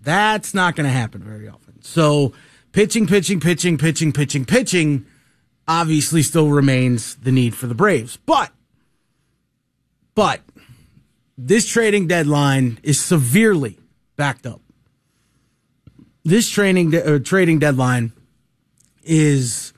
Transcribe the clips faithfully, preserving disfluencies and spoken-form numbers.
That's not going to happen very often. So pitching, pitching, pitching, pitching, pitching, pitching obviously still remains the need for the Braves. But, but this trading deadline is severely backed up. This trading, de- uh, trading deadline is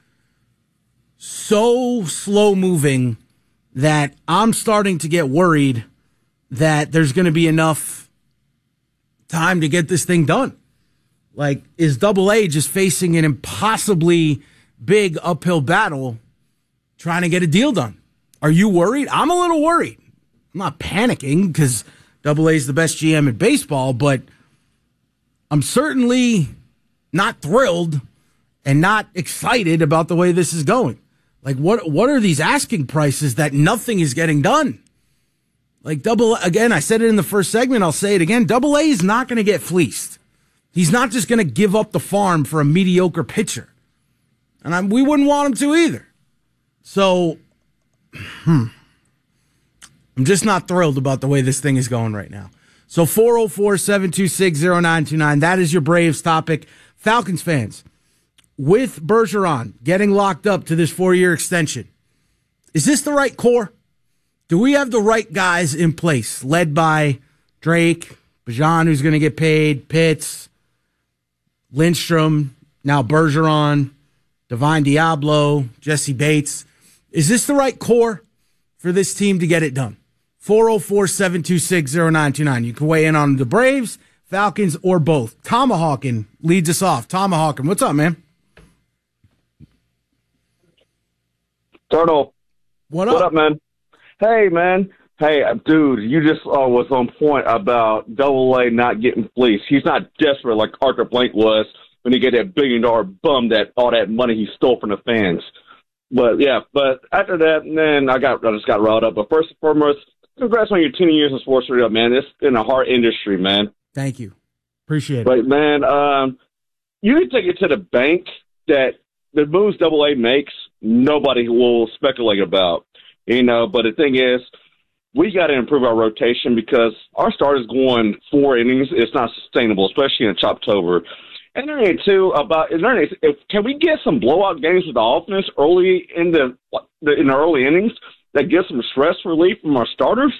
so slow moving that I'm starting to get worried that there's going to be enough time to get this thing done. Like, is Double A just facing an impossibly big uphill battle trying to get a deal done? Are you worried? I'm a little worried. I'm not panicking because Double A is the best G M in baseball, but I'm certainly not thrilled and not excited about the way this is going. Like, what what are these asking prices that nothing is getting done? Like, Double, again, I said it in the first segment, I'll say it again, Double A is not going to get fleeced. He's not just going to give up the farm for a mediocre pitcher. And I'm, we wouldn't want him to either. So, hmm, I'm just not thrilled about the way this thing is going right now. So four oh four, seven two six, oh nine two nine, that is your Braves topic. Falcons fans, with Bergeron getting locked up to this four-year extension, is this the right core? Do we have the right guys in place, led by Drake, Bajan, who's going to get paid, Pitts, Lindstrom, now Bergeron, Divine Diablo, Jesse Bates? Is this the right core for this team to get it done? four oh four, seven two six, oh nine two nine. You can weigh in on the Braves, Falcons, or both. Tomahawkin leads us off. Tomahawkin, what's up, man? Turtle. What up? What up, man? Hey, man. Hey, dude, you just uh, was on point about Double A not getting fleeced. He's not desperate like Arthur Blank was when he get that billion-dollar bum that all that money he stole from the fans. But, yeah, but after that, man, I got I just got riled up. But first and foremost, congrats on your ten years in sports radio, man. It's been a hard industry, man. Thank you. Appreciate it. But, man, um, you can take it to the bank that the moves Double A makes, nobody will speculate about. You know, but the thing is, we got to improve our rotation because our starters going four innings is not sustainable, especially in Choptober. And then too about is there any, if, can we get some blowout games with the offense early in the, the in the early innings that gives some stress relief from our starters?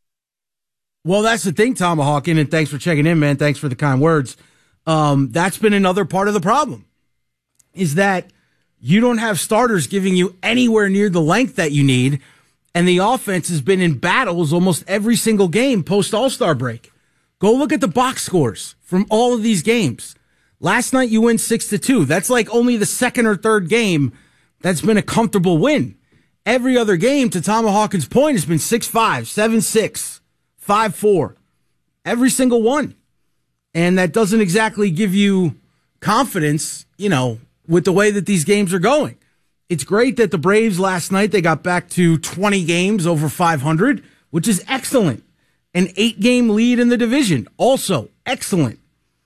Well, that's the thing, Tomahawkin, and thanks for checking in, man. Thanks for the kind words. Um, that's been another part of the problem, is that you don't have starters giving you anywhere near the length that you need. And the offense has been in battles almost every single game post All-Star break. Go look at the box scores from all of these games. Last night you win six to two. That's like only the second or third game that's been a comfortable win. Every other game, to Tomahawkin's point, has been six five, seven six, five four. Every single one. And that doesn't exactly give you confidence, you know, with the way that these games are going. It's great that the Braves last night, they got back to twenty games over five hundred, which is excellent. An eight-game lead in the division, also excellent.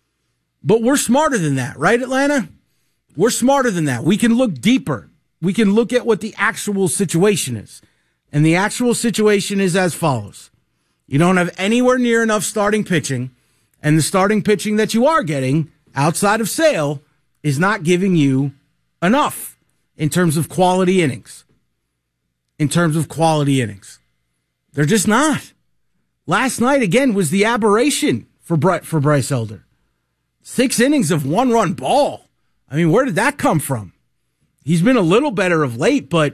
But we're smarter than that, right, Atlanta? We're smarter than that. We can look deeper. We can look at what the actual situation is. And the actual situation is as follows. You don't have anywhere near enough starting pitching, and the starting pitching that you are getting outside of Sale is not giving you enough. In terms of quality innings. In terms of quality innings. They're just not. Last night, again, was the aberration for Bry- for Bryce Elder. Six innings of one-run ball. I mean, where did that come from? He's been a little better of late, but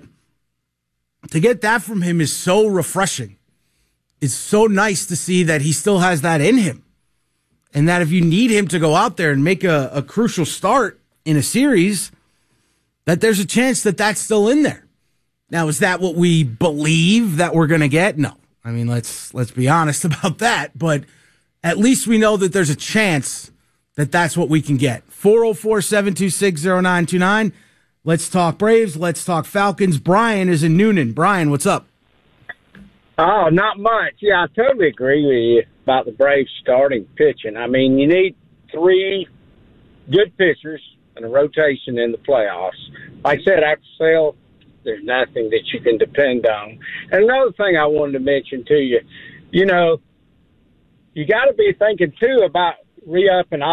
to get that from him is so refreshing. It's so nice to see that he still has that in him. And that if you need him to go out there and make a, a crucial start in a series, that there's a chance that that's still in there. Now, is that what we believe that we're going to get? No. I mean, let's let's be honest about that. But at least we know that there's a chance that that's what we can get. four oh four, seven two six, oh nine two nine. Let's talk Braves. Let's talk Falcons. Brian is in Noonan. Brian, what's up? Oh, not much. Yeah, I totally agree with you about the Braves starting pitching. I mean, you need three good pitchers and a rotation in the playoffs. Like I said, after Sale, there's nothing that you can depend on. And another thing I wanted to mention to you, you know, you got to be thinking, too, about re-upping